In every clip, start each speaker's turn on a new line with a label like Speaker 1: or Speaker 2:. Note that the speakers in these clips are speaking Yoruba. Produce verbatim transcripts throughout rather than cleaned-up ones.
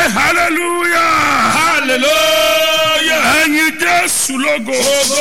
Speaker 1: ké hallelujah.
Speaker 2: Hallelujah.
Speaker 1: ẹ̀yin Jésù lógo.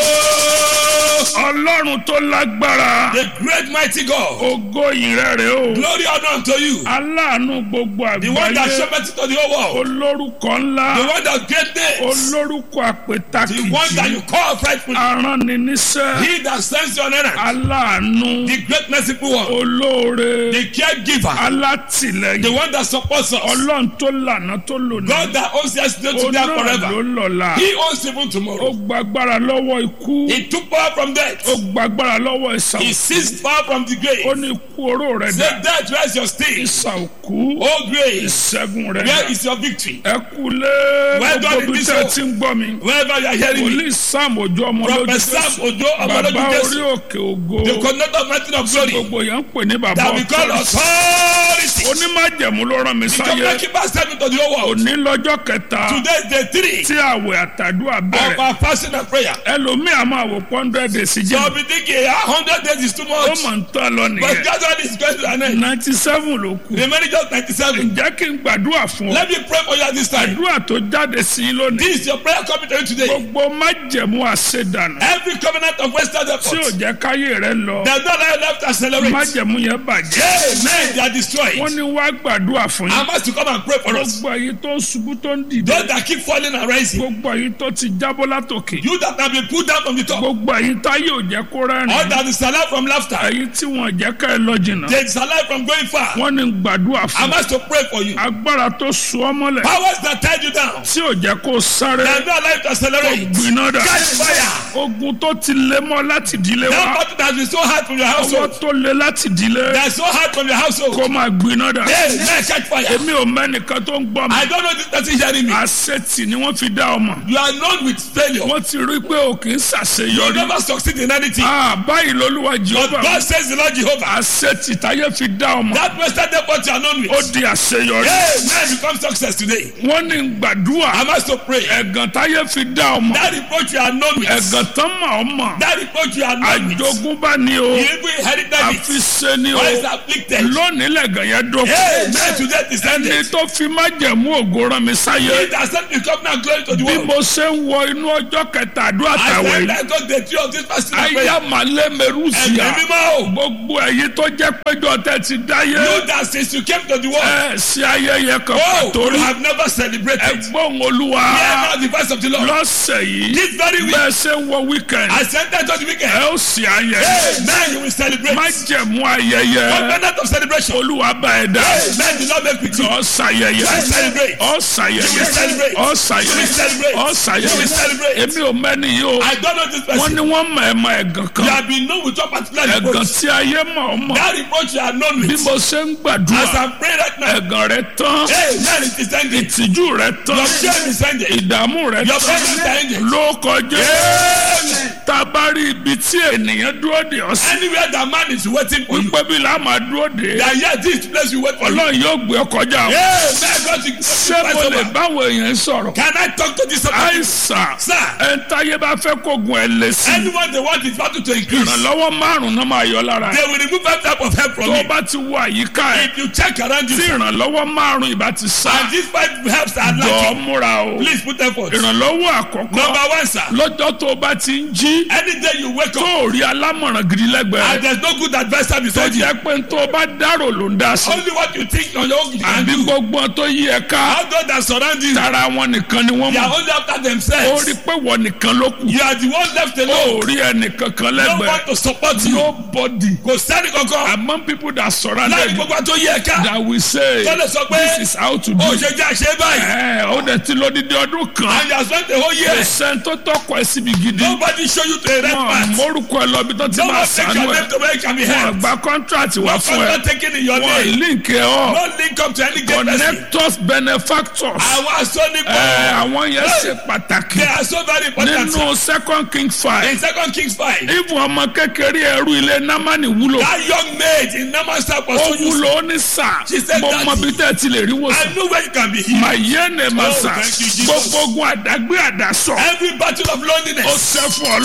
Speaker 1: Ọlọ́run tó lágbára.
Speaker 2: The great mighty God.
Speaker 1: Ògo ìrẹ́ rẹ̀ o.
Speaker 2: Glory honor unto you.
Speaker 1: Aláàánú gbogbo
Speaker 2: The one that
Speaker 1: àgbáyé.
Speaker 2: showed mercy to the whole world.
Speaker 1: Olórúkọ ńlá.
Speaker 2: The one that great names.
Speaker 1: Olórúkọ àpètàkìjì.
Speaker 2: The one that you call frightful.
Speaker 1: Aránniníṣẹ́.
Speaker 2: He that sends you on errand.
Speaker 1: Aláàánú.
Speaker 2: The great merciful one.
Speaker 1: Olóore.
Speaker 2: The caregiver.
Speaker 1: Alátìlẹ́yìn.
Speaker 2: The one that supports us.
Speaker 1: Ọlọ́run tó lànà tó lónìí.
Speaker 2: God that owns yesterday, today, and
Speaker 1: Ọlọ́run
Speaker 2: forever.
Speaker 1: ló lọ́la.
Speaker 2: He owns even
Speaker 1: Ó
Speaker 2: tomorrow.
Speaker 1: gbàgbára lọ́wọ́ ikú.
Speaker 2: He took power from death.
Speaker 1: Ó gbàgbára lọ́wọ́
Speaker 2: He
Speaker 1: ìsàn.
Speaker 2: seized power from the
Speaker 1: Ó
Speaker 2: grave.
Speaker 1: ní ikú oró rẹ̀ dà.
Speaker 2: Say death, where is your sting?
Speaker 1: Ìsàn òkú.
Speaker 2: Oh grave,
Speaker 1: Ìṣẹ́gun rẹ̀ dà.
Speaker 2: where is your victory?
Speaker 1: Ẹ kú lé
Speaker 2: Well done
Speaker 1: gbogbo
Speaker 2: in
Speaker 1: bí
Speaker 2: this
Speaker 1: tẹ́ ẹ
Speaker 2: home.
Speaker 1: ti ń gbọ́ mi.
Speaker 2: Wherever you are hearing me.
Speaker 1: Wòlíì Sam Òjó ọmọ lójú
Speaker 2: Prophet Sam
Speaker 1: Jésù.
Speaker 2: Ojo
Speaker 1: Bàbá
Speaker 2: Ọmọlójú
Speaker 1: orí
Speaker 2: Jésù.
Speaker 1: òkè ògo.
Speaker 2: The conductor of mountain of glory.
Speaker 1: Gbogbo yẹn ń pè ní bàbá
Speaker 2: That we call
Speaker 1: ọ̀tọ̀.
Speaker 2: authority.
Speaker 1: Onímájẹ̀mú ló rán mi
Speaker 2: The
Speaker 1: sáyé.
Speaker 2: government keeper sent me to the whole world.
Speaker 1: Òní lọ́jọ́ kẹta
Speaker 2: Today is day three
Speaker 1: tí àwẹ̀ àtàdúrà
Speaker 2: of
Speaker 1: bẹ̀rẹ̀.
Speaker 2: our fasting and prayer.
Speaker 1: Ẹlòmíì a máa wò hundred days
Speaker 2: So
Speaker 1: jẹ́.
Speaker 2: I'll be thinking a hundred days is too
Speaker 1: Ó
Speaker 2: much.
Speaker 1: mọ̀ ń tán lọ
Speaker 2: But
Speaker 1: nìyẹn.
Speaker 2: God is going to an end.
Speaker 1: ninety seven ló kù.
Speaker 2: Remaining just ninety-seven.
Speaker 1: Ǹjẹ́ kí n gbàdúrà fún ọ?
Speaker 2: Let me pray for you at this time.
Speaker 1: Àdúrà tó jáde sí i lónìí.
Speaker 2: This is your prayer coming to you today.
Speaker 1: Gbogbo májẹ̀mú àṣedànù
Speaker 2: Every covenant of wasted
Speaker 1: tí ò
Speaker 2: effort
Speaker 1: jẹ́ káyé rẹ lọ.
Speaker 2: does not allow left to accelerate.
Speaker 1: Májẹ̀mú yẹn bàjẹ́.
Speaker 2: Amen. They are destroyed.
Speaker 1: Wọ́n ní wá gbàdúrà fún
Speaker 2: I
Speaker 1: yín.
Speaker 2: must to come and pray for us.
Speaker 1: Gbogbo èyí tó ń ṣubú tó ń dìde.
Speaker 2: Those that keep falling and rising.
Speaker 1: Gbogbo èyí tó ti jábọ́ látòkè.
Speaker 2: You that have been put down from the top.
Speaker 1: Gbogbo èyí táyé ò jẹ́ kó
Speaker 2: All
Speaker 1: rẹ́rìn.
Speaker 2: that is alive from laughter.
Speaker 1: Èyí tí wọ́n jẹ́ ká ẹ lọ jìnnà.
Speaker 2: They is alive from going far.
Speaker 1: Wọ́n ní gbàdúrà
Speaker 2: I
Speaker 1: fún ọ.
Speaker 2: must to pray for you.
Speaker 1: Agbára tó so ọ́ mọ́lẹ̀.
Speaker 2: Powers that tied you down.
Speaker 1: Tí ò jẹ́ kó sáré.
Speaker 2: They are not alive to accelerate.
Speaker 1: Gbiná dà.
Speaker 2: Catch fire.
Speaker 1: Ogun tó ti lé mọ́ láti ìdílé
Speaker 2: That
Speaker 1: wa.
Speaker 2: battle that has been so hard from your
Speaker 1: Ọwọ́
Speaker 2: household.
Speaker 1: tó lé láti ìdílé.
Speaker 2: That is so hard from your household.
Speaker 1: Kó máa gbiná dà.
Speaker 2: Amen. Catch fire.
Speaker 1: Èmi ò mẹ́nìkan tó ń gbọ́ mi.
Speaker 2: I don't know this person hearing me.
Speaker 1: Àṣetì ni wọ́n fi dá ọmọ.
Speaker 2: You are known with failure.
Speaker 1: Wọ́n ti rí pé o kì í
Speaker 2: You
Speaker 1: ṣàṣeyọrí.
Speaker 2: never succeed in anything.
Speaker 1: Ah, báyìí lolúwa
Speaker 2: But
Speaker 1: Jehova.
Speaker 2: God says the Lord Jehovah.
Speaker 1: Àṣetì táyé fi dá ọmọ.
Speaker 2: That wasted effort you are known
Speaker 1: Ó
Speaker 2: with.
Speaker 1: di àṣeyọrí.
Speaker 2: Amen. Become success today.
Speaker 1: Wọ́n ní gbàdúrà.
Speaker 2: I must to pray.
Speaker 1: Ẹ̀gàn táyé fi dá ọmọ.
Speaker 2: That reproach you are known with.
Speaker 1: Ẹ̀gàn tán mọ̀ ọ́ mọ̀.
Speaker 2: That reproach you are known with.
Speaker 1: Àjogúnbá ni o.
Speaker 2: You even inherited
Speaker 1: Àfi
Speaker 2: it.
Speaker 1: ṣe ni o.
Speaker 2: Why is afflicted?
Speaker 1: Lónìí lẹ̀gàn yẹn dókun.
Speaker 2: Amen. Today is
Speaker 1: Ẹni
Speaker 2: ended.
Speaker 1: tó fi májẹ̀mú ògo rán mi sáyé.
Speaker 2: It has sent me come now glory to the
Speaker 1: Bí
Speaker 2: world.
Speaker 1: mo ṣe ń wọ inú ọjọ́ kẹta àdúrà
Speaker 2: I
Speaker 1: tàwẹ̀
Speaker 2: said
Speaker 1: yìí.
Speaker 2: that God the tree of this fasting and prayer.
Speaker 1: Ayá màlẹ́ mẹ́rùsíà.
Speaker 2: Ẹ̀mí mímọ́ o.
Speaker 1: Gbogbo èyí tó jẹ́ péjọ tẹ́ ti dáyé.
Speaker 2: You that since you came to the world.
Speaker 1: Ẹ ṣe ayẹyẹ kan
Speaker 2: Oh,
Speaker 1: pàtó
Speaker 2: you
Speaker 1: rí.
Speaker 2: have never celebrated.
Speaker 1: Ẹ̀gbọ́n Olúwa
Speaker 2: Hear now the voice of the Lord.
Speaker 1: lọ́sẹ̀ yìí.
Speaker 2: This very week.
Speaker 1: Bẹ́ẹ̀ ṣe ń wọ wíkẹ̀ndì.
Speaker 2: I sent that to the
Speaker 1: Ẹ
Speaker 2: weekend.
Speaker 1: ó ṣe ayẹyẹ.
Speaker 2: Amen. You will celebrate.
Speaker 1: Májẹ̀mú ayẹyẹ.
Speaker 2: Covenant of celebration.
Speaker 1: Olúwa bá ẹ dá.
Speaker 2: Amen. The Lord make with you.
Speaker 1: Ọ̀ ṣàyẹyẹ.
Speaker 2: You will celebrate.
Speaker 1: Ọ̀
Speaker 2: You will
Speaker 1: ṣàyẹyẹ.
Speaker 2: celebrate.
Speaker 1: Ọ̀
Speaker 2: You will
Speaker 1: ṣàyẹyẹ.
Speaker 2: celebrate.
Speaker 1: Ọ̀
Speaker 2: You will
Speaker 1: ṣàyẹyẹ.
Speaker 2: celebrate.
Speaker 1: Èmi ò mẹ́ni yìí o.
Speaker 2: I don't know this
Speaker 1: Wọ́n
Speaker 2: person.
Speaker 1: ní wọ́n mọ̀ ẹ̀ mọ̀ ẹ̀gàn
Speaker 2: You
Speaker 1: kan.
Speaker 2: have been known with your particular
Speaker 1: Ẹ̀gàn
Speaker 2: reproach.
Speaker 1: tí ayé mọ̀ ọ́ mọ̀.
Speaker 2: That reproach you are known
Speaker 1: Bí
Speaker 2: with.
Speaker 1: mo ṣe ń
Speaker 2: As
Speaker 1: gbàdúrà.
Speaker 2: I'm praying right now.
Speaker 1: Ẹ̀gàn rẹ tán.
Speaker 2: Amen. It is ending.
Speaker 1: Ìtìjú rẹ tán.
Speaker 2: Your shame is ended.
Speaker 1: Ìdààmú rẹ
Speaker 2: Your
Speaker 1: tán.
Speaker 2: problems are ended.
Speaker 1: Ló kọjá.
Speaker 2: Amen.
Speaker 1: Tá a bá rí ibi tí ènìyàn dúró dè ọ́ sí.
Speaker 2: Anywhere that man is waiting for you.
Speaker 1: Wípé bí la máa dúró dè é.
Speaker 2: That yet this place you wait for you.
Speaker 1: Ọlọ́run yóò gbé ọ kọjá. o.
Speaker 2: Amen. God to
Speaker 1: Ṣé mo lè báwo èèyàn sọ̀rọ̀?
Speaker 2: Can I talk to this person?
Speaker 1: Àìsàn.
Speaker 2: Sir.
Speaker 1: Ẹ̀ ń táyé bá fẹ́ kógun ẹ̀ lé sí.
Speaker 2: Anyone they want his battle to increase.
Speaker 1: Ìrànlọ́wọ́ márùn-ún náà máa yọ lára.
Speaker 2: They will remove every type of help from
Speaker 1: Tó o
Speaker 2: you.
Speaker 1: bá ti wo àyíká ẹ̀.
Speaker 2: If you check around you.
Speaker 1: Tí ìrànlọ́wọ́ márùn-ún ìbá ti sá.
Speaker 2: And these five helps are
Speaker 1: Jọ
Speaker 2: lacking.
Speaker 1: múra o.
Speaker 2: Please put effort.
Speaker 1: Ìrànlọ́wọ́ àkọ́kọ́.
Speaker 2: Number one, sir.
Speaker 1: Lọ́jọ́ tó o bá ti ń jí.
Speaker 2: Any day you wake
Speaker 1: Tó
Speaker 2: up
Speaker 1: o rí alámọ̀ràn gidi lẹ́gbẹ̀ẹ́.
Speaker 2: and there's no good advisor
Speaker 1: Tó
Speaker 2: beside you.
Speaker 1: jẹ́ pé tó o bá dárò ló ń dá sí.
Speaker 2: Only what you think on your own you can
Speaker 1: Àbí
Speaker 2: do.
Speaker 1: gbogbo tó yí ẹ ká.
Speaker 2: All those that surround you,
Speaker 1: Tara wọn nìkan ni wọ́n
Speaker 2: they are
Speaker 1: mọ̀.
Speaker 2: only after
Speaker 1: Ó
Speaker 2: themselves.
Speaker 1: rí pé wọ́n nìkan ló kù.
Speaker 2: You are the one left
Speaker 1: Ó
Speaker 2: alone.
Speaker 1: rí ẹnìkan kan
Speaker 2: No
Speaker 1: lẹ́gbẹ̀ẹ́.
Speaker 2: one to support you.
Speaker 1: Nobody.
Speaker 2: Kò sẹ́ni kankan.
Speaker 1: Among people that surrounded
Speaker 2: Láì
Speaker 1: you
Speaker 2: gbogbo àti oyè ẹ̀ka.
Speaker 1: that we say
Speaker 2: Tọ́lẹ̀ sọ pé
Speaker 1: this is how to do
Speaker 2: ó
Speaker 1: it.
Speaker 2: ṣe jẹ́ àṣẹ báyìí.
Speaker 1: Ẹ ó dẹ̀ ti lódìdí ọdún kan.
Speaker 2: And you have spent the whole year.
Speaker 1: Kò sẹ́ni tó tọ́kọ̀ ẹ síbi gidi.
Speaker 2: Nobody show you to a red
Speaker 1: Wọ́n
Speaker 2: path.
Speaker 1: mórúkọ ẹ lọ bí tó ti
Speaker 2: No
Speaker 1: máa
Speaker 2: one take
Speaker 1: sànú
Speaker 2: your
Speaker 1: ẹ.
Speaker 2: name to where it can be
Speaker 1: Wọ́n
Speaker 2: helped.
Speaker 1: gba contract wá
Speaker 2: No
Speaker 1: fún ẹ.
Speaker 2: contract taken in your
Speaker 1: Wọ́n
Speaker 2: name.
Speaker 1: link ẹ ọ́.
Speaker 2: No link up to any gay person.
Speaker 1: Connectors benefactors.
Speaker 2: Àwọn aṣọ nípa.
Speaker 1: Ẹ àwọn yẹn ṣe pàtàkì.
Speaker 2: They are so very important.
Speaker 1: Nínú second king five.
Speaker 2: In second Kings five.
Speaker 1: Ibùn ọmọ kékeré ẹrú ilé Námánì wúlò.
Speaker 2: That young maid in Naaman's house was
Speaker 1: Ó
Speaker 2: so useful.
Speaker 1: wúlò ó ní sà.
Speaker 2: She said
Speaker 1: Mo
Speaker 2: that-
Speaker 1: mọ bí tẹ́ ẹ ti lè rí wòsàn.
Speaker 2: I know where you can be healed.
Speaker 1: Màyé ni màsà.
Speaker 2: thank you, Jesus.
Speaker 1: Gbogbo ogun àdágbé àdásọ.
Speaker 2: Every battle of
Speaker 1: Ó
Speaker 2: loneliness.
Speaker 1: ṣẹ́ fún ọ
Speaker 2: They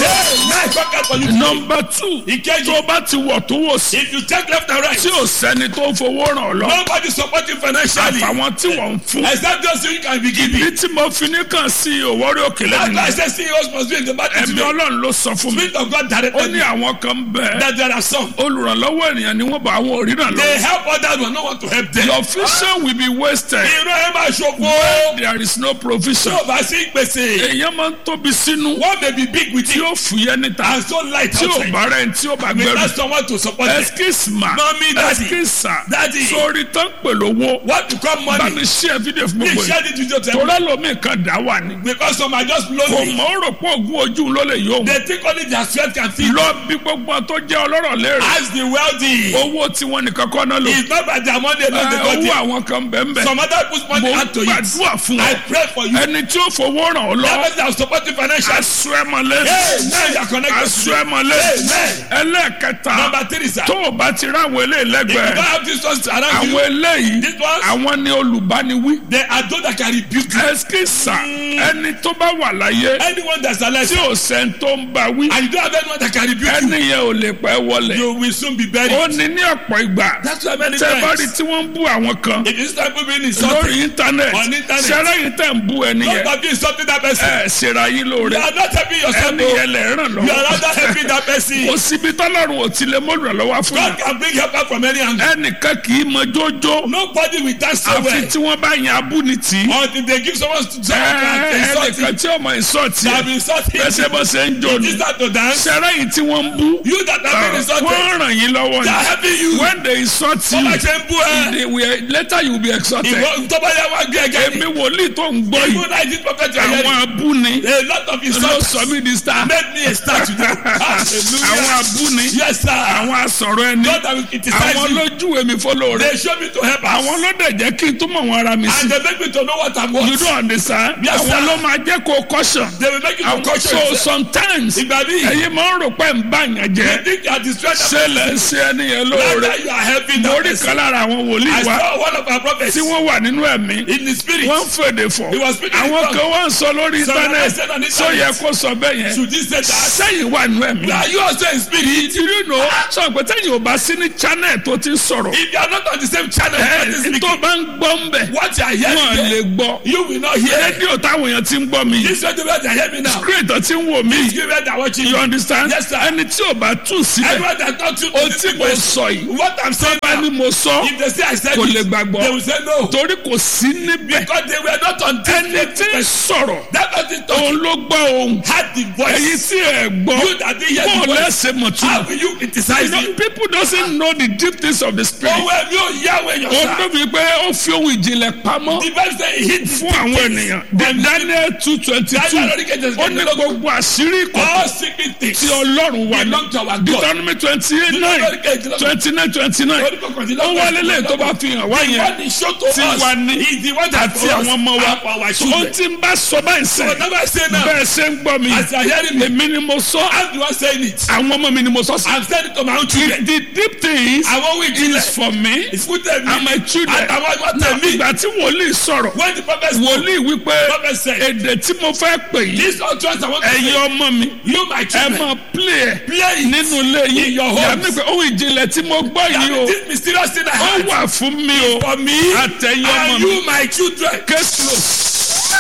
Speaker 2: Now conquer for you.
Speaker 1: nọmba two
Speaker 2: Ìkejì.
Speaker 1: tó bá ti wọ̀ tó wò sí
Speaker 2: If you check left and right,
Speaker 1: tí ò sẹ́ni tó ń fowó ràn ọ́ lọ
Speaker 2: nobody support you financially.
Speaker 1: àfàwọn tí wọ́n ń fún
Speaker 2: Except those you can be giving.
Speaker 1: ní tí mo fi ní kàn sí òwòrí òkèlè
Speaker 2: That's why I
Speaker 1: nínú
Speaker 2: say C E Os must be in the battle
Speaker 1: ẹ̀mí
Speaker 2: today.
Speaker 1: ọlọ́run ló sọ fún mi
Speaker 2: Spirit of God
Speaker 1: ó
Speaker 2: directed
Speaker 1: ní
Speaker 2: me
Speaker 1: àwọn kan bẹ́ẹ̀
Speaker 2: that there are some.
Speaker 1: olùrànlọ́wọ́ ènìyàn ni wọ́n bá àwọn òrìràn
Speaker 2: They
Speaker 1: lọ
Speaker 2: help others but no one to help them.
Speaker 1: your vision will be wasted
Speaker 2: Irú ẹ máa ṣòfò.
Speaker 1: when there is no
Speaker 2: Tí
Speaker 1: provision
Speaker 2: o bá sí ìpèsè,
Speaker 1: èèyàn máa ń tóbi sínú
Speaker 2: one may be big with
Speaker 1: tí
Speaker 2: you
Speaker 1: ó fúyẹ́ níta
Speaker 2: and so light
Speaker 1: tí ò
Speaker 2: outside.
Speaker 1: bá rẹ̀ tí ó bá
Speaker 2: Without
Speaker 1: gbẹrù
Speaker 2: someone to support them.
Speaker 1: excuse ma
Speaker 2: Mommy, daddy.
Speaker 1: excuse
Speaker 2: Daddy.
Speaker 1: sórí tán pẹ̀lú owó
Speaker 2: What to come
Speaker 1: bá mi
Speaker 2: money?
Speaker 1: ṣe fídíò fún
Speaker 2: Please
Speaker 1: gbogbo
Speaker 2: share
Speaker 1: yìí
Speaker 2: this video to
Speaker 1: torá
Speaker 2: everyone.
Speaker 1: lomi kan dá wà ní
Speaker 2: Because some are just
Speaker 1: kò
Speaker 2: lonely.
Speaker 1: mọ̀ ó rò pé ògùn ojú ló lè yó wọn
Speaker 2: They think only their strength can feed.
Speaker 1: lọ bí gbogbo tó jẹ́ ọlọ́rọ̀ léèrè
Speaker 2: Ask the wealthy.
Speaker 1: owó tí wọ́n nìkan kọ́ náà lò
Speaker 2: It's not by their money alone they
Speaker 1: ẹ,
Speaker 2: got
Speaker 1: owó
Speaker 2: it.
Speaker 1: àwọn kan bẹ́ẹ̀
Speaker 2: Some other put money
Speaker 1: mo
Speaker 2: out to it.
Speaker 1: gbàdúrà fún
Speaker 2: I
Speaker 1: ọ
Speaker 2: pray for you.
Speaker 1: ẹni tí ó fowó ràn ọ́ lọ
Speaker 2: That person that will support you financially.
Speaker 1: aṣọ ẹ mọ́lẹ̀
Speaker 2: Hey, now you are connected to
Speaker 1: aṣọ
Speaker 2: me.
Speaker 1: ẹ mọ́lẹ̀
Speaker 2: Amen.
Speaker 1: ẹlẹ́ẹ̀kẹta
Speaker 2: Number three, sir.
Speaker 1: tó o bá ti ráwọn eléyìí
Speaker 2: If you don't
Speaker 1: lẹ́gbẹ̀ẹ́
Speaker 2: have this ones around
Speaker 1: àwọn
Speaker 2: you,
Speaker 1: eléyìí
Speaker 2: these ones,
Speaker 1: àwọn ni olùbániwí
Speaker 2: they are those that can rebuke you.
Speaker 1: ẹsikísà ẹni tó bá wà láyé
Speaker 2: Anyone that's alive,
Speaker 1: tí ò sẹ́ni tó ń bá wí
Speaker 2: and you don't have anyone that can rebuke you,
Speaker 1: ẹni yẹn ò lè pẹ́ wọlé
Speaker 2: you will soon be buried.
Speaker 1: ó ní ní ọ̀pọ̀ ìgbà
Speaker 2: That's why many
Speaker 1: tẹ́ bá rí
Speaker 2: times,
Speaker 1: tí wọ́n ń bú àwọn kan
Speaker 2: if you start being insulted,
Speaker 1: lórí íńtánẹ́ẹ̀tì
Speaker 2: On internet.
Speaker 1: ṣẹlẹ̀ yìí tẹ̀ ń bú ẹni
Speaker 2: don't
Speaker 1: yẹn
Speaker 2: stop being insulting that person.
Speaker 1: ẹ ṣèrà yín lóore
Speaker 2: You are not helping yourself.
Speaker 1: ẹni
Speaker 2: No.
Speaker 1: yẹn lè ràn
Speaker 2: You are
Speaker 1: lọ́wọ́
Speaker 2: rather helping that person.
Speaker 1: kò síbi tọ́lọ́run ò tilẹ̀ mọ́lùrọ̀ lọ́wọ́ fún
Speaker 2: God
Speaker 1: yàn
Speaker 2: can bring help out from any angle.
Speaker 1: ẹnìkan kì í mọ jójó
Speaker 2: Nobody will dance so
Speaker 1: àfi
Speaker 2: well
Speaker 1: tí wọ́n bá yan abúnitì
Speaker 2: until they give someone to someone can insult
Speaker 1: ẹnìkan
Speaker 2: him.
Speaker 1: tí ọmọ ìsọ̀tì
Speaker 2: They have insulted him.
Speaker 1: bẹ́sẹ̀ bọ́ ṣe ń jò ní
Speaker 2: This that to dance.
Speaker 1: ṣẹlẹ̀ yìí tí wọ́n ń bú
Speaker 2: You that have been insulted.
Speaker 1: wọ́n ràn yín lọ́wọ́
Speaker 2: They are
Speaker 1: ni
Speaker 2: helping you.
Speaker 1: when they insult
Speaker 2: Wọ́n
Speaker 1: you
Speaker 2: máa ṣe ń bú ẹ.
Speaker 1: they will later you will be exalted
Speaker 2: Ìwọ tó bá yẹ wá gbé ẹgẹ ni.
Speaker 1: èmi wòlíì tó ń gbọ́ yìí
Speaker 2: Even I did prophet your
Speaker 1: àwọn
Speaker 2: hearing.
Speaker 1: abúni
Speaker 2: A lot of
Speaker 1: ló
Speaker 2: insults
Speaker 1: sọ mí di star
Speaker 2: made me a star today.
Speaker 1: àwọn
Speaker 2: Hallelujah.
Speaker 1: abúni
Speaker 2: Yes, sir.
Speaker 1: àwọn asọ̀rọ̀ ẹni
Speaker 2: God that will criticize
Speaker 1: àwọn
Speaker 2: you.
Speaker 1: lójú èmi fọlọ́ rẹ
Speaker 2: They show me to help us.
Speaker 1: àwọn ló dẹ̀ jẹ́ kí n túmọ̀ wọn ara mi sí
Speaker 2: And they make me to know what I'm
Speaker 1: you
Speaker 2: worth.
Speaker 1: don't understand
Speaker 2: Yes,
Speaker 1: àwọn
Speaker 2: sir.
Speaker 1: ló máa jẹ́ kó caution
Speaker 2: They will make you to
Speaker 1: àwọn
Speaker 2: caution
Speaker 1: so
Speaker 2: yourself.
Speaker 1: sometimes
Speaker 2: Ìgbà míì,
Speaker 1: ẹ̀yin máa ń rò pé ń bá yàn
Speaker 2: you
Speaker 1: jẹ́
Speaker 2: think you are destroyed.
Speaker 1: ṣé lẹ́ ń ṣe ẹni yẹn lóore
Speaker 2: Rather you are helping that
Speaker 1: lórí
Speaker 2: person.
Speaker 1: kan lára àwọn
Speaker 2: I
Speaker 1: wòlíì wa
Speaker 2: saw one of our prophets
Speaker 1: tí wọ́n wà nínú ẹ̀mí
Speaker 2: in the spirit.
Speaker 1: wọ́n ń fèdè fọ̀
Speaker 2: He was speaking in
Speaker 1: àwọn
Speaker 2: tongues.
Speaker 1: kan wọ́n ń sọ lórí
Speaker 2: So when I said on
Speaker 1: íńtánẹ́ẹ̀tì sọ yẹ
Speaker 2: internet,
Speaker 1: kó sọ bẹ́ẹ̀ yẹn
Speaker 2: should this say that?
Speaker 1: sẹ́yìn wà nínú ẹ̀mí
Speaker 2: Are you also in spirit?
Speaker 1: you know sọ pé tẹ́yìn ò bá sí ní channel tó ti ń sọ̀rọ̀
Speaker 2: If you are not on the same channel, what is
Speaker 1: ẹ̀ tó
Speaker 2: speaking?
Speaker 1: bá ń gbọ́ ń bẹ̀
Speaker 2: What you are
Speaker 1: wọ́n
Speaker 2: hearing
Speaker 1: lè
Speaker 2: there,
Speaker 1: gbọ́
Speaker 2: you will not hear.
Speaker 1: rédíò táwọn èèyàn ti ń gbọ́ mi
Speaker 2: This is the way they hear me now.
Speaker 1: screen tó ti ń wò mí
Speaker 2: This is the way they are watching
Speaker 1: you
Speaker 2: you.
Speaker 1: understand
Speaker 2: Yes, sir.
Speaker 1: ẹni tí ò bá tù sílẹ̀
Speaker 2: Everyone that not you
Speaker 1: o
Speaker 2: to
Speaker 1: tí
Speaker 2: this
Speaker 1: mo
Speaker 2: place.
Speaker 1: sọ yìí
Speaker 2: What I'm saying
Speaker 1: bá
Speaker 2: now,
Speaker 1: ní mo sọ
Speaker 2: if they say I said
Speaker 1: kò lè
Speaker 2: it,
Speaker 1: gbàgbọ́
Speaker 2: they will say no.
Speaker 1: torí kò sí níbẹ̀
Speaker 2: Because they were not on
Speaker 1: ẹni
Speaker 2: this
Speaker 1: tí ń
Speaker 2: place.
Speaker 1: sọ̀rọ̀
Speaker 2: That person talking
Speaker 1: òun ló gbọ́ ohun
Speaker 2: had the
Speaker 1: èyí
Speaker 2: voice.
Speaker 1: tí ẹ̀ gbọ́
Speaker 2: You that didn't hear
Speaker 1: bó
Speaker 2: the voice.
Speaker 1: lẹ́sẹ̀ mọ̀ tún
Speaker 2: How will you criticize
Speaker 1: you know,
Speaker 2: me?
Speaker 1: people doesn't know the deep things of the spirit
Speaker 2: Owó ẹ̀mí ò yá àwọn èèyàn
Speaker 1: òun
Speaker 2: sá.
Speaker 1: tó fi pé ó fi ohun ìjìnlẹ̀ pamọ́
Speaker 2: The Bible say he hid
Speaker 1: fún àwọn ènìyàn the Daniel two twenty two
Speaker 2: Daniel lórí kejì
Speaker 1: ó ní gbogbo àṣírí ìkọ̀kọ̀
Speaker 2: all secret things
Speaker 1: tí ọlọ́run wà ní
Speaker 2: belong to our God.
Speaker 1: Deuteronomy twenty eight nine
Speaker 2: Lórí kejì lọ́gbọ̀n.
Speaker 1: twenty nine twenty nine
Speaker 2: Lórí kọkàndínlọ́gbọ̀n.
Speaker 1: ó wá lélẹ̀ tó bá fi hàn wá yẹn
Speaker 2: What he showed to
Speaker 1: tí wà
Speaker 2: us
Speaker 1: ní
Speaker 2: is the one that
Speaker 1: àti àwọn ọmọ wa
Speaker 2: and for our
Speaker 1: ó
Speaker 2: children.
Speaker 1: ti ń bá sọ báyìí
Speaker 2: So
Speaker 1: sẹ́
Speaker 2: whatever I say now,
Speaker 1: bẹ́ẹ̀ ṣe ń gbọ́ mi
Speaker 2: as you are hearing me,
Speaker 1: èmi ni mo sọ
Speaker 2: I'm the one saying it.
Speaker 1: àwọn ọmọ mi ni mo sọ sí.
Speaker 2: I'm saying it to my own children.
Speaker 1: the deep things
Speaker 2: Àwọn wí
Speaker 1: is
Speaker 2: ìjìnlẹ̀.
Speaker 1: for me
Speaker 2: Ìfúnṣẹ́ mi.
Speaker 1: and my children.
Speaker 2: Àtàwọn ọmọ
Speaker 1: Now,
Speaker 2: tẹ̀mí.
Speaker 1: ìgbà tí wòlíì sọ̀rọ̀
Speaker 2: When the prophet spoke,
Speaker 1: wòlíì wípé
Speaker 2: prophet said,
Speaker 1: èdè tí mo fẹ́ pè yìí
Speaker 2: this utterance I want to
Speaker 1: ẹ̀yin
Speaker 2: say,
Speaker 1: ọmọ mi
Speaker 2: you my
Speaker 1: ẹ
Speaker 2: children,
Speaker 1: máa play ẹ̀
Speaker 2: play it.
Speaker 1: nínú ilé yìí
Speaker 2: In your homes.
Speaker 1: yàrá pé ohun ìjìnlẹ̀ tí mo gbọ́ yìí o
Speaker 2: This mysterious thing I
Speaker 1: ó
Speaker 2: had
Speaker 1: wà fún mi o
Speaker 2: for me
Speaker 1: àtẹ̀yìn ọmọ
Speaker 2: and
Speaker 1: mi
Speaker 2: you my children.
Speaker 1: kéṣù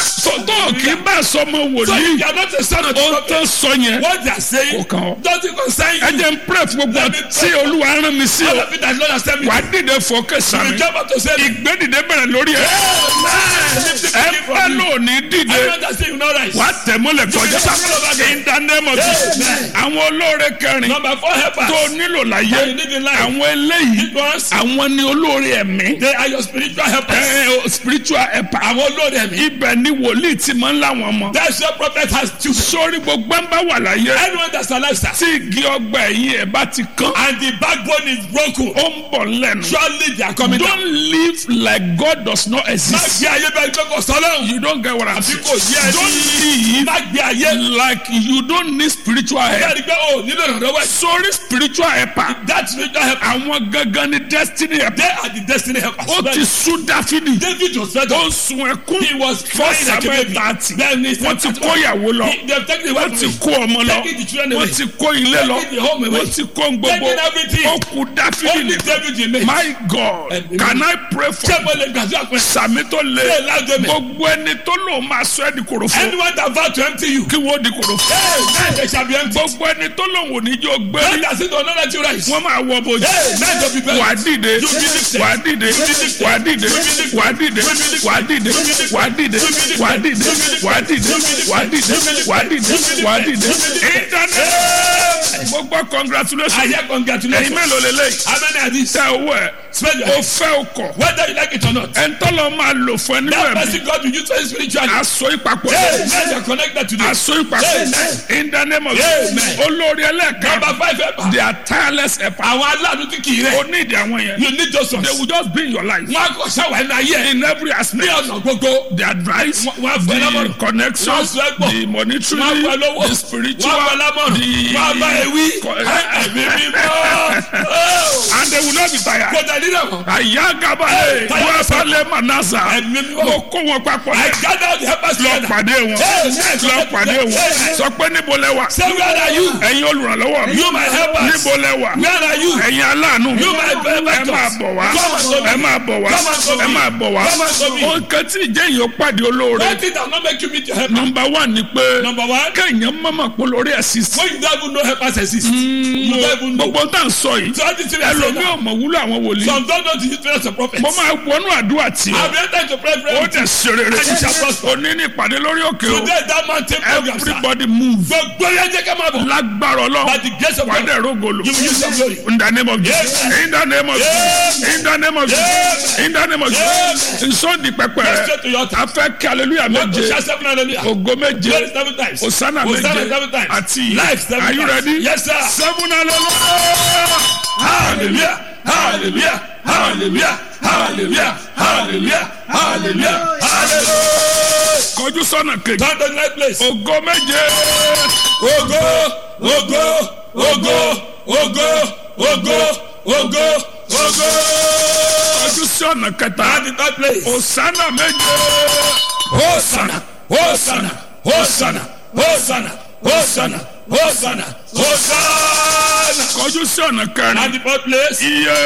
Speaker 1: tó kì í bá sọmọ
Speaker 2: So if
Speaker 1: wòlíì
Speaker 2: you are not a son of the
Speaker 1: ó
Speaker 2: prophet,
Speaker 1: tán sọ yẹn
Speaker 2: what they are saying
Speaker 1: kò kàn ọ́.
Speaker 2: doesn't concern
Speaker 1: ẹ
Speaker 2: you.
Speaker 1: jẹ́ n pray fún gbogbo tí olúwa rán mi sí
Speaker 2: All
Speaker 1: o
Speaker 2: of it that Lord has sent me
Speaker 1: wàá
Speaker 2: to.
Speaker 1: dìde fòkè
Speaker 2: You
Speaker 1: sàmì
Speaker 2: will jump out to say,
Speaker 1: ìgbédìde bẹ̀rẹ̀ lórí ẹ̀ ẹ bá lónìí dìde
Speaker 2: everyone that say you no rise.
Speaker 1: wàá tẹ̀ mọ́lẹ̀ kọjá in the name of Jesus àwọn olóore kẹrin
Speaker 2: Number four helpers.
Speaker 1: tó nílò láyé
Speaker 2: That you need in life.
Speaker 1: àwọn eléyìí
Speaker 2: These ones,
Speaker 1: àwọn ni olóore ẹ̀mí
Speaker 2: they are your spiritual helpers.
Speaker 1: ẹ ẹ spiritual helper
Speaker 2: Àwọn olórí ẹ̀mí.
Speaker 1: ibẹ̀ ni wòlíì ti máa ń láwọn ọmọ
Speaker 2: That's your prophet has children.
Speaker 1: sórí gbogbo ń bá wà láyé
Speaker 2: Anyone that's alive, sir,
Speaker 1: tí igi ọgbà ẹ̀yìn ẹ̀ bá ti kán
Speaker 2: and the backbone is broken,
Speaker 1: ó ń bọ̀ lẹ́nu
Speaker 2: surely they are coming down.
Speaker 1: don't live like God does not
Speaker 2: Má
Speaker 1: exist
Speaker 2: gbé ayé bẹ́ẹ̀ gbé kò sọ́lọ́hún.
Speaker 1: You don't get what I'm
Speaker 2: àbí
Speaker 1: saying.
Speaker 2: kò yẹ
Speaker 1: Don't
Speaker 2: ní.
Speaker 1: live
Speaker 2: má gbé ayé.
Speaker 1: like you don't need spiritual help.
Speaker 2: bẹ́ẹ̀ ni pé o nílò ìrànlọ́wọ́ ẹ̀.
Speaker 1: Sorry, spiritual helper.
Speaker 2: that spiritual help.
Speaker 1: Àwọn gangan ni destiny helper.
Speaker 2: they are the destiny helpers.
Speaker 1: Ó ti sún Dáfídì.
Speaker 2: David was fed
Speaker 1: Ó
Speaker 2: up.
Speaker 1: ń sun ẹkún.
Speaker 2: he was
Speaker 1: For
Speaker 2: crying like a
Speaker 1: Samuel
Speaker 2: baby.
Speaker 1: thirty.
Speaker 2: then he
Speaker 1: Wọ́n ti kó ìyàwó lọ.
Speaker 2: He- they have taken the wife
Speaker 1: Wọ́n ti
Speaker 2: away.
Speaker 1: kó ọmọ lọ.
Speaker 2: Taking the children away.
Speaker 1: Wọ́n ti kó ilé lọ.
Speaker 2: Taking the home away.
Speaker 1: Wọ́n ti kó gbogbo.
Speaker 2: Taking everything.
Speaker 1: Ó kù Dáfídì
Speaker 2: only
Speaker 1: nìkan.
Speaker 2: David remains.
Speaker 1: My God,
Speaker 2: Ẹ̀mí
Speaker 1: can I pray for
Speaker 2: ṣé
Speaker 1: you?
Speaker 2: mo lè gbàdúrà pé.
Speaker 1: Sàmì tó
Speaker 2: ṣé
Speaker 1: le.
Speaker 2: lájọ mi.
Speaker 1: Gbogbo ẹni tó lò máa sọ ẹ́ di kòròfo.
Speaker 2: anyone that vow to empty you.
Speaker 1: Kí wọ́n di kòròfo.
Speaker 2: hey man they shall be empty.
Speaker 1: Gbogbo ẹni tó lò wò ní jọ gbé.
Speaker 2: God has said to another two rise.
Speaker 1: Wọ́n máa wọ bojì.
Speaker 2: hey man don't be bad.
Speaker 1: Wà á dìde.
Speaker 2: You be lifted.
Speaker 1: Wà á dìde.
Speaker 2: You be lifted.
Speaker 1: Wà á dìde.
Speaker 2: You be lifted.
Speaker 1: Wà á dìde.
Speaker 2: You be lifted.
Speaker 1: Wà á dìde.
Speaker 2: You be lifted.
Speaker 1: Wà á dìde.
Speaker 2: You be lifted.
Speaker 1: Wà á dìde.
Speaker 2: You be lifted.
Speaker 1: Wà á dìde.
Speaker 2: You be lifted.
Speaker 1: Wà á dìde.
Speaker 2: You be lifted.
Speaker 1: Wà á dìde.
Speaker 2: You be lifted.
Speaker 1: Wà á dìde.
Speaker 2: You be lifted.
Speaker 1: Internet. Mo gbọ́
Speaker 2: I
Speaker 1: congratulations.
Speaker 2: hear
Speaker 1: Ẹ̀yin
Speaker 2: congratulations.
Speaker 1: mélòó lélẹ́yìí?
Speaker 2: how many are these.
Speaker 1: Tẹ owó ẹ̀.
Speaker 2: spend your
Speaker 1: O
Speaker 2: head.
Speaker 1: fẹ́ o kọ̀.
Speaker 2: whether you like it or not.
Speaker 1: Ẹ̀ńtọ́lọ́ máa lò fún ẹ nínú
Speaker 2: that
Speaker 1: ẹ̀mí.
Speaker 2: person God will use for you spiritually.
Speaker 1: Aṣọ ìpapọ̀.
Speaker 2: hey man they are connected today.
Speaker 1: Aṣọ ìpapọ̀.
Speaker 2: Amen.
Speaker 1: In the name of
Speaker 2: Amen.
Speaker 1: Jesus. Olórí ẹlẹ́ẹ̀kan.
Speaker 2: number five helper.
Speaker 1: They are tireless helper.
Speaker 2: àwọn aláàánú tí kì í
Speaker 1: O
Speaker 2: rẹ̀.
Speaker 1: ní ìdí àwọn yẹn.
Speaker 2: you need those ones.
Speaker 1: They will just be in your life.
Speaker 2: wọ́n á kọ́ sáwà ẹ̀nà ayé ẹ̀.
Speaker 1: In every
Speaker 2: ní
Speaker 1: aspect.
Speaker 2: ọ̀nà gbogbo.
Speaker 1: The advice,
Speaker 2: Wọ́n á fún ẹ
Speaker 1: the
Speaker 2: lámọ̀ràn.
Speaker 1: connection,
Speaker 2: Wọ́n á sọ ẹ́ pọ̀.
Speaker 1: the monetary,
Speaker 2: Wọ́n á fún ẹ lówó.
Speaker 1: the spiritual,
Speaker 2: Wọ́n á fún ẹ lámọ̀ràn.
Speaker 1: the
Speaker 2: Wọ́n á bá ẹ wí.
Speaker 1: Co-
Speaker 2: ẹ̀mí mímọ́. Oh.
Speaker 1: and they will not be tired.
Speaker 2: kò dẹ̀ nílẹ̀ wọ́n.
Speaker 1: Àyà gaba
Speaker 2: Hey,
Speaker 1: ẹ̀
Speaker 2: tired
Speaker 1: wọ́n
Speaker 2: yourself.
Speaker 1: falẹ̀ manasa.
Speaker 2: ẹ̀mí mímọ́.
Speaker 1: Mo kó wọn papọ̀
Speaker 2: I
Speaker 1: lẹ́.
Speaker 2: gather the helpers
Speaker 1: Lọ
Speaker 2: together.
Speaker 1: pàdé wọn.
Speaker 2: Hey, man,
Speaker 1: Lọ pàdé wọn.
Speaker 2: Hey,
Speaker 1: Sọ pé níbo lẹ wà.
Speaker 2: say where are you.
Speaker 1: Ẹ̀yin olùrànlọ́wọ́ mi.
Speaker 2: You my helpers.
Speaker 1: Níbo lẹ wà.
Speaker 2: where are you.
Speaker 1: Ẹ̀yin aláàánú mi.
Speaker 2: You my benefactors.
Speaker 1: Ẹ máa bọ̀ wá.
Speaker 2: Come and show me.
Speaker 1: Ẹ máa bọ̀ wá.
Speaker 2: Come and show me.
Speaker 1: Ẹ máa bọ̀ wá.
Speaker 2: Come and show me.
Speaker 1: Ohun kan tí ìjẹ́ yìí ó pàdé olóore.
Speaker 2: one thing that will not make you meet your helper.
Speaker 1: Number one ni pé.
Speaker 2: number one.
Speaker 1: Kéèyàn mọ̀mọ́ pọ̀ lórí ẹ̀sìn.
Speaker 2: when you don't even know helpers exist. you don't even know.
Speaker 1: Gbogbo tá à ń sọ yìí.
Speaker 2: so all these things I say
Speaker 1: Ẹlòmíì
Speaker 2: now.
Speaker 1: ò mọ̀ wúlò àwọn wòlíì.
Speaker 2: some don't know the history of prophets.
Speaker 1: Mo máa wọnú àdúrà tí
Speaker 2: I
Speaker 1: o.
Speaker 2: be enter to pray for
Speaker 1: Ó
Speaker 2: you.
Speaker 1: dẹ̀ ṣe rere.
Speaker 2: And you shall prosper.
Speaker 1: Òní ní ìpàdé lórí òkè o.
Speaker 2: today that mountain program sir.
Speaker 1: Everybody move.
Speaker 2: gbogbo yẹn jẹ́ ká máa bọ̀.
Speaker 1: Lágbára
Speaker 2: by
Speaker 1: Ọlọ́run.
Speaker 2: the grace of
Speaker 1: Wà á
Speaker 2: God.
Speaker 1: dẹ̀ rógolo.
Speaker 2: you will use your glory.
Speaker 1: In the name of Jesus.
Speaker 2: Amen.
Speaker 1: In the name of Jesus. In the name of Jesus. In the name of Jesus. Nsọ́ di pẹpẹ
Speaker 2: Go
Speaker 1: rẹ̀.
Speaker 2: straight to your altar.
Speaker 1: A fẹ́ kí hallelujah
Speaker 2: Go to
Speaker 1: méje.
Speaker 2: shout seven hallelujah.
Speaker 1: Ògo méje.
Speaker 2: Glory seven times.
Speaker 1: Hosanna
Speaker 2: Hosanna
Speaker 1: méje.
Speaker 2: seven times.
Speaker 1: Àti
Speaker 2: Life seven
Speaker 1: Are you
Speaker 2: times.
Speaker 1: ready?
Speaker 2: Yes, sir.
Speaker 1: Seven hallelujah.
Speaker 2: Hallelujah. Hallelujah. Hallelujah. Hallelujah. Hallelujah. Hallelujah. Hallelujah.
Speaker 1: Kọjú sọ́nà kejì.
Speaker 2: Turn to the right place.
Speaker 1: Ògo méje.
Speaker 2: Ogo, ogo, ogo, ogo, ogo, ogo, ogo.
Speaker 1: Kọjú sọ́nà kẹta.
Speaker 2: Turn to the right place.
Speaker 1: Hosanna méje.
Speaker 2: Hosanna, Hosanna, Hosanna, Hosanna, Hosanna, Hosanna, Hosanna.
Speaker 1: Kọjú sọ́nà kẹrin.
Speaker 2: At the fourth place.
Speaker 1: Iye.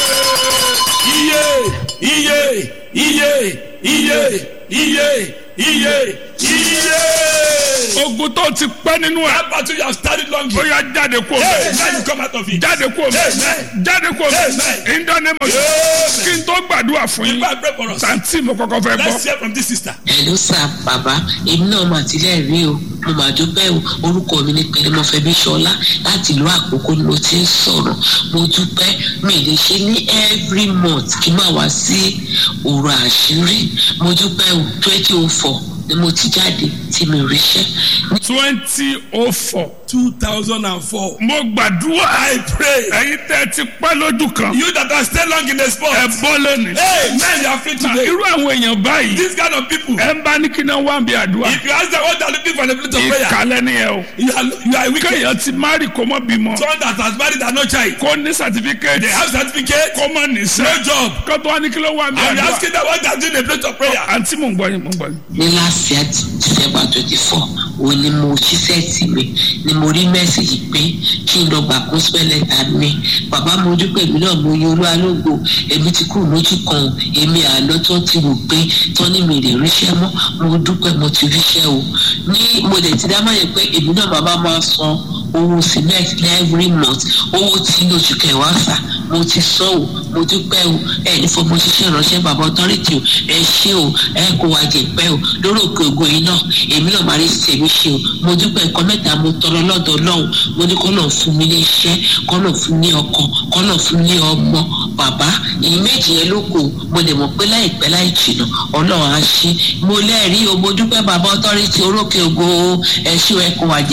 Speaker 2: Iye, iye, iye, iye, iye, iye, iye.
Speaker 1: Ogun tó ti pẹ́ nínú ẹ̀.
Speaker 2: That battle you have started long
Speaker 1: Ó
Speaker 2: ago.
Speaker 1: yá jáde kó
Speaker 2: Hey,
Speaker 1: bẹ̀.
Speaker 2: now you come out of it.
Speaker 1: Jáde kó bẹ̀.
Speaker 2: Amen.
Speaker 1: Jáde kó bẹ̀.
Speaker 2: Amen.
Speaker 1: In the name of Jesus. Kí n tó gbàdúrà fún yín.
Speaker 2: Before I pray for us,
Speaker 1: Sàǹtì mo kọ́kọ́ fẹ́ gbọ́.
Speaker 2: let's hear from this sister.
Speaker 3: Hello sir, bàbá èmi náà mà tilẹ̀ rí o mo mà dúpẹ́ o orúkọ mi ni Pẹ̀lẹ́mọfẹ́ Bíṣọlá láti ìlú Àkókò ni mo ti ń sọ̀rọ̀ mo dúpẹ́ mi lè ṣe ní every month kí n máa wá sí òru àṣírí mo dúpẹ́ o twenty oh four ni mo ti jáde tí mi ò ríṣẹ́.
Speaker 1: twenty oh four.
Speaker 2: two thousand four.
Speaker 1: Mo gbàdúrà.
Speaker 2: I pray.
Speaker 1: Ẹ̀yin tẹ́ ti pẹ́ lójú kan.
Speaker 2: You that are stay long in the spot.
Speaker 1: Ẹ bọ́ lónìí.
Speaker 2: Hey, man, you are free today.
Speaker 1: Irú àwọn èèyàn báyìí.
Speaker 2: This kind of people.
Speaker 1: Ẹ ń bá ní kí náà wá bí àdúrà.
Speaker 2: If you ask them what they are looking for in the place of prayer,
Speaker 1: Ìkàlẹ̀ ni ẹ o.
Speaker 2: you are, you are wicked.
Speaker 1: Kéèyàn ti márì kó mọ́ bímọ.
Speaker 2: Someone that has married and no child.
Speaker 1: Kó ní certificate.
Speaker 2: They have certificate.
Speaker 1: Kó mọ́ ní
Speaker 2: No
Speaker 1: sẹ́.
Speaker 2: job.
Speaker 1: Kó tó wá ní kí ló wá bí
Speaker 2: And you
Speaker 1: àdúrà.
Speaker 2: asking them what they are doing in the place of prayer.
Speaker 1: Àǹtí mò ń gbọ́ yín mò ń gbọ́ yín.
Speaker 3: ní last year December twenty four òun ni mo ṣiṣẹ́ tì mí ni mo rí mẹ́sàgì pé kí n lọ gbà kó spẹ́lẹ̀ tà mí bàbá mo dúpẹ́ èmi náà mo yọ olúwa lógo èmi ti kúrò lójú kan èmi àlọ́ tó ti rò pé tán ní mi lè ríṣẹ́ mọ́ mo dúpẹ́ mo ti ríṣẹ́ o ní mo lè ti dá máa yẹ pé èmi náà bàbá máa san owó cement ní every month owó tí lóṣù kẹwàá sà mo ti sọ o mo dúpẹ́ o ẹ ní fọmọ ṣiṣẹ́ ìránṣẹ́ bàbá ọtọ́rìtì o ẹ ṣé o ẹ kó wa jẹ pẹ́ o lórí òkè ògo yìí náà èmi náà máa rí tèmi ṣe o mo dúpẹ́ nǹkan mẹ́ta mo tọrọ lọ́dọ̀ Ọlọ́run mo ní kọ́ náà fún mi ní iṣẹ́ kọ́ náà fún mi ní ọkọ kọ́ náà fún mi ní ọmọ bàbá ìyí méjì yẹn ló kù mo lè mọ̀ pé láìpẹ́ láì jìnnà Ọlọ́run á ṣe mo lẹ́rìí o mo dúpẹ́ bàbá ọtọ́rìtì orókè ògo ẹ ṣé o ẹ kó wa jẹ.
Speaker 1: Ìwọ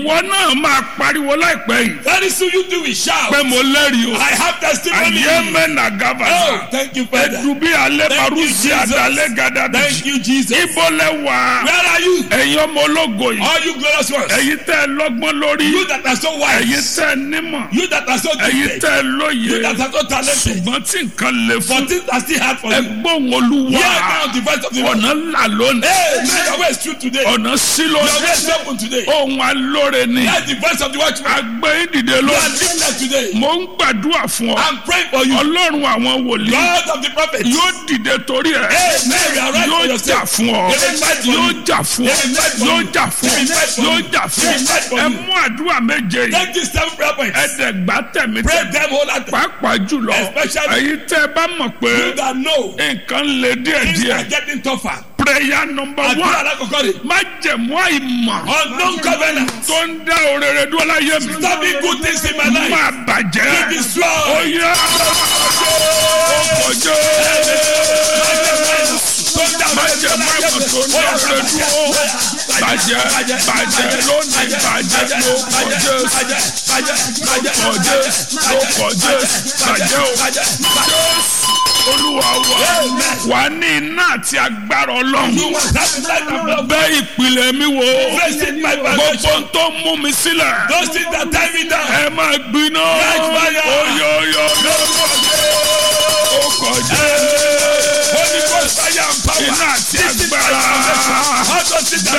Speaker 1: ìwọ náà máa pariwo láìpẹ́ yìí
Speaker 2: Very soon you do will shout.
Speaker 1: pé mo lẹ́rìí o.
Speaker 2: I have testimony.
Speaker 1: ayé mẹ́nà
Speaker 2: Oh,
Speaker 1: gàbàdà.
Speaker 2: thank you, Father.
Speaker 1: ẹ̀dùbí alẹ́
Speaker 2: Thank you,
Speaker 1: barúsí
Speaker 2: Jesus.
Speaker 1: àdálẹ́ gàdàdà.
Speaker 2: Thank you, Jesus.
Speaker 1: ibo lẹ wà.
Speaker 2: Where are you?
Speaker 1: ẹ̀yin ọmọ ológo yìí.
Speaker 2: All you glorious ones.
Speaker 1: ẹ̀yin tẹ́ ẹ lọ́gbọ́n lórí.
Speaker 2: You that are so
Speaker 1: ẹ̀yin
Speaker 2: wise.
Speaker 1: tẹ́ ẹ nímọ̀.
Speaker 2: You that are so
Speaker 1: ẹ̀yin
Speaker 2: gifted.
Speaker 1: tẹ́ ẹ lóye.
Speaker 2: You that are so talented.
Speaker 1: ṣùgbọ́n tí nǹkan le fún.
Speaker 2: But things are still hard for you.
Speaker 1: ẹgbọ́n olúwa.
Speaker 2: Hear now the voice of the Lord.
Speaker 1: ọ̀nà ńlá lónìí.
Speaker 2: Hey, man, your way is true today. Your
Speaker 1: ọ̀nà sí
Speaker 2: way
Speaker 1: lónìí.
Speaker 2: is open today.
Speaker 1: ohun alóore ni.
Speaker 2: That's the voice of the watchman.
Speaker 1: agbẹ́ ìdìde
Speaker 2: You are
Speaker 1: lónìí.
Speaker 2: lifted today.
Speaker 1: mo ń gbàdúrà fún ọ.
Speaker 2: I'm praying for you.
Speaker 1: ọlọ́run àwọn wòlíì.
Speaker 2: God of the prophets.
Speaker 1: yóò dìde torí ẹ.
Speaker 2: Hey, man, you are right for
Speaker 1: yóò jà
Speaker 2: yourself.
Speaker 1: fún ọ.
Speaker 2: They will fight for
Speaker 1: yóò
Speaker 2: you.
Speaker 1: jà fún ọ.
Speaker 2: They will fight for
Speaker 1: yóò
Speaker 2: you.
Speaker 1: jà fún
Speaker 2: They
Speaker 1: ọ.
Speaker 2: will fight for
Speaker 1: yóò
Speaker 2: you.
Speaker 1: jà fún
Speaker 2: They will fight
Speaker 1: ọ.
Speaker 2: for
Speaker 1: ẹ
Speaker 2: you.
Speaker 1: mú àdúrà méje yìí.
Speaker 2: Take these seven prayer points.
Speaker 1: ẹ̀ẹ́dẹ̀gbá tẹ̀mí
Speaker 2: Pray
Speaker 1: tẹ̀mí.
Speaker 2: them wholeheartedly.
Speaker 1: pàápàá jùlọ
Speaker 2: Especially-
Speaker 1: èyí tẹ́ ẹ bá mọ̀ pé
Speaker 2: You that know
Speaker 1: nǹkan le
Speaker 2: things are
Speaker 1: díẹ̀díẹ̀.
Speaker 2: getting tougher.
Speaker 1: prayer number
Speaker 2: Àdúrà
Speaker 1: one.
Speaker 2: alákọ̀ọ́kọ́ rẹ̀.
Speaker 1: má jẹ̀mú àìmọ̀.
Speaker 2: Unknown covenant.
Speaker 1: tó ń dá òrèrè dúró láyé mi.
Speaker 2: Stopping good things in my life.
Speaker 1: máa bàjẹ́.
Speaker 2: Be destroyed.
Speaker 1: ó yá ọkọ̀jọ́. má jẹ̀mú àìmọ̀ tó ń dá òrèrè dúró. bàjẹ́ bàjẹ́ lónìí bàjẹ́ ló kọjá kọjá ló kọjá bàjẹ́ o. olúwa wa wà ní iná àti agbára ọlọ́run bẹ́ ìpìlẹ̀ mi wò gbogbo tó mú mi sílẹ̀
Speaker 2: Those things that tie me down.
Speaker 1: ẹ máa gbiná oyoyo ó kọjá iná àti agbára bẹ́